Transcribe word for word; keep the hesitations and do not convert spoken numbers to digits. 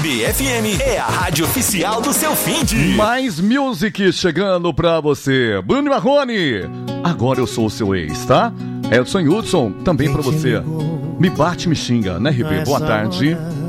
R F M é a rádio oficial do seu finde. Mais music chegando pra você. Bruno Marrone, agora eu sou o seu ex, tá? Edson Hudson, também pra você. Me bate, me xinga, né, R B? Boa tarde.